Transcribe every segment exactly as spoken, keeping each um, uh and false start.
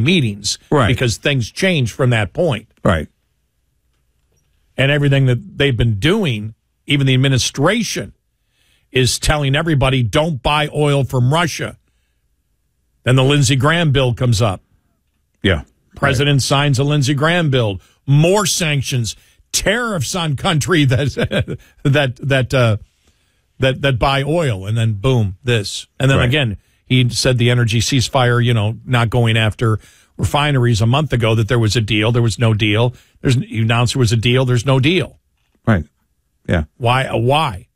meetings. Right. Because things change from that point. Right. And everything that they've been doing, even the administration, is telling everybody, don't buy oil from Russia. Then the Lindsey Graham bill comes up. Yeah. President right. signs a Lindsey Graham bill. More sanctions, tariffs on country that that that uh, that that buy oil, and then boom, this. And then right. again, he said the energy ceasefire, you know, not going after refineries a month ago, that there was a deal. There was no deal. There's, he announced there was a deal. There's no deal. Right. Yeah. Why? Uh, why?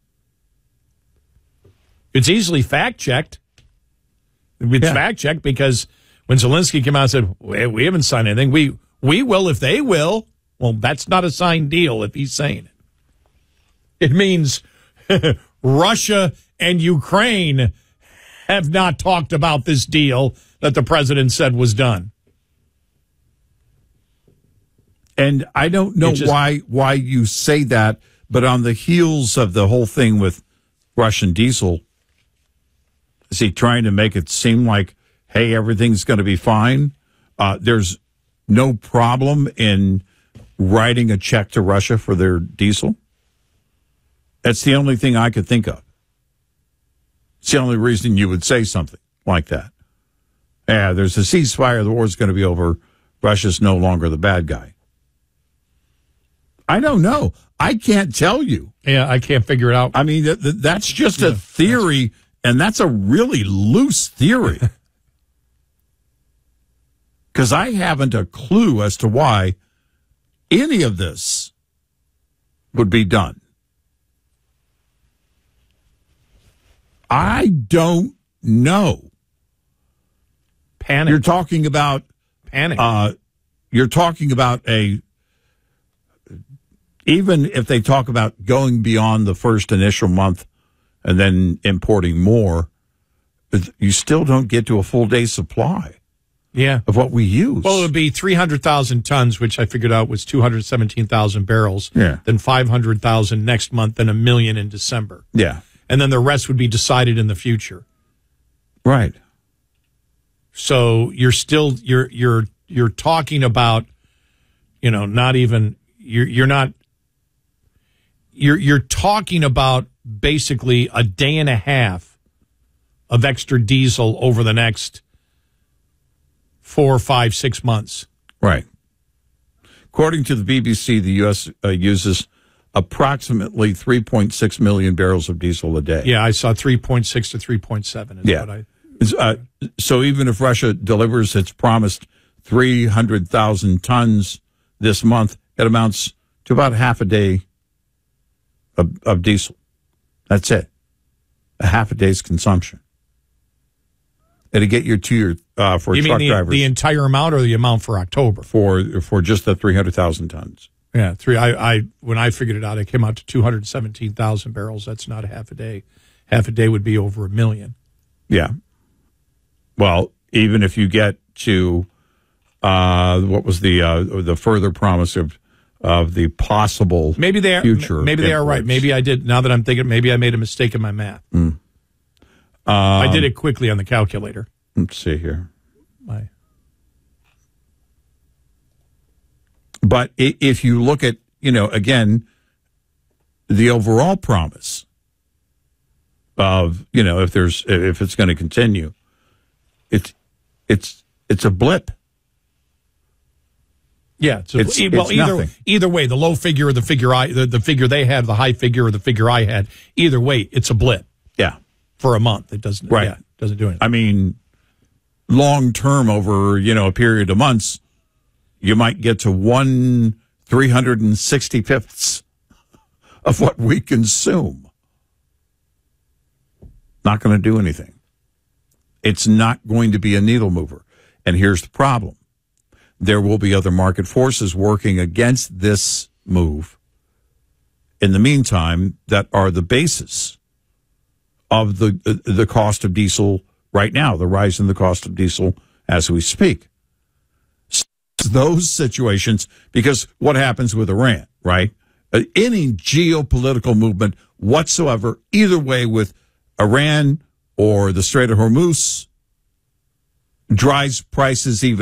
It's easily fact-checked. It's yeah. fact-checked because when Zelensky came out and said, we, we haven't signed anything, we, we will if they will. Well, that's not a signed deal if he's saying it. It means Russia and Ukraine have not talked about this deal that the president said was done. And I don't know just, why why you say that, but on the heels of the whole thing with Russian diesel, is he trying to make it seem like, hey, everything's going to be fine? Uh, there's no problem in writing a check to Russia for their diesel? That's the only thing I could think of. It's the only reason you would say something like that. Yeah, there's a ceasefire. The war's going to be over. Russia's no longer the bad guy. I don't know. I can't tell you. Yeah, I can't figure it out. I mean, th- th- that's just a theory, and that's a really loose theory. Because I haven't a clue as to why any of this would be done. I don't know. Panic. You're talking about panic. Uh, you're talking about a, even if they talk about going beyond the first initial month and then importing more, you still don't get to a full day supply. Yeah. Of what we use. Well, it would be three hundred thousand tons, which I figured out was two hundred seventeen thousand barrels. Yeah. Then five hundred thousand next month, then a million in December. Yeah. And then the rest would be decided in the future. Right. So you're still you're you're you're talking about, you know, not even you're you're not you're you're talking about basically a day and a half of extra diesel over the next four, five, six months. Right. According to the B B C, the U S uh, uses approximately three point six million barrels of diesel a day. Yeah, I saw three point six to three point seven. Is yeah. What I, uh, so even if Russia delivers its promised three hundred thousand tons this month, it amounts to about half a day of, of diesel. That's it. A half a day's consumption. And to get your to your uh, for you truck mean the, drivers, the entire amount or the amount for October? For for just the three hundred thousand tons. Yeah, three. I, I when I figured it out, it came out to two hundred seventeen thousand barrels. That's not a half a day. Half a day would be over a million. Yeah. Well, even if you get to uh, what was the uh, the further promise of of the possible maybe they are future maybe they imports. are right. Maybe I did. Now that I'm thinking, maybe I made a mistake in my math. Mm. Um, I did it quickly on the calculator. Let's see here. My. But if you look at, you know, again, the overall promise of, you know, if there's if it's going to continue, it's it's it's a blip. Yeah, it's, a, it's, well, it's either nothing. either way, the low figure or the figure I the, the figure they had, the high figure or the figure I had, either way, it's a blip. Yeah, for a month, it doesn't. Right, yeah, doesn't do anything. I mean, long term over, you know, a period of months, you might get to one three hundred and sixty fifths of what we consume. Not going to do anything. It's not going to be a needle mover. And here's the problem. There will be other market forces working against this move in the meantime that are the basis of the the cost of diesel right now, the rise in the cost of diesel as we speak. Those situations, because what happens with Iran, right? Uh, any geopolitical movement whatsoever, either way with Iran or the Strait of Hormuz, drives prices even